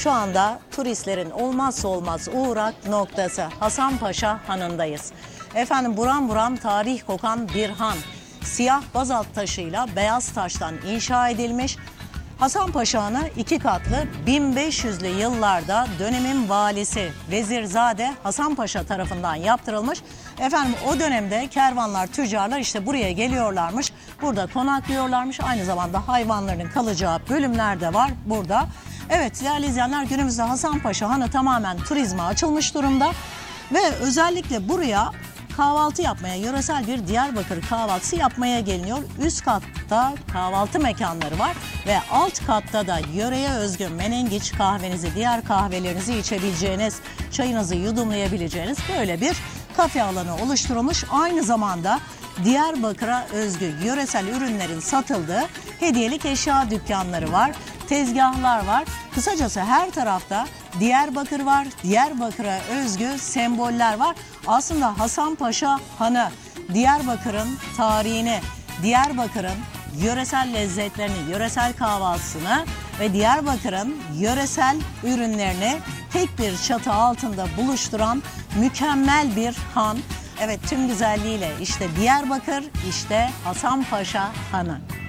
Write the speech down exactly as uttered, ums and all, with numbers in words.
Şu anda turistlerin olmazsa olmaz uğrak noktası Hasanpaşa Hanı'ndayız. Efendim buram buram tarih kokan bir han. Siyah bazalt taşıyla beyaz taştan inşa edilmiş. Hasanpaşa Hanı iki katlı, bin beş yüzlü yıllarda dönemin valisi Vezirzade Hasanpaşa tarafından yaptırılmış. Efendim o dönemde kervanlar, tüccarlar işte buraya geliyorlarmış. Burada konaklıyorlarmış. Aynı zamanda hayvanların kalacağı bölümler de var burada. Evet değerli izleyenler, günümüzde Hasanpaşa Hanı tamamen turizme açılmış durumda. Ve özellikle buraya kahvaltı yapmaya, yöresel bir Diyarbakır kahvaltısı yapmaya geliniyor. Üst katta kahvaltı mekanları var ve alt katta da yöreye özgü menengiç kahvenizi, diğer kahvelerinizi içebileceğiniz, çayınızı yudumlayabileceğiniz böyle bir kafe alanı oluşturulmuş. Aynı zamanda Diyarbakır'a özgü yöresel ürünlerin satıldığı hediyelik eşya dükkanları var, tezgahlar var. Kısacası her tarafta Diyarbakır var, Diyarbakır'a özgü semboller var. Aslında Hasanpaşa Hanı Diyarbakır'ın tarihini, Diyarbakır'ın yöresel lezzetlerini, yöresel kahvaltısını ve Diyarbakır'ın yöresel ürünlerini tek bir çatı altında buluşturan mükemmel bir han. Evet, tüm güzelliğiyle işte Diyarbakır, işte Hasanpaşa Hanı.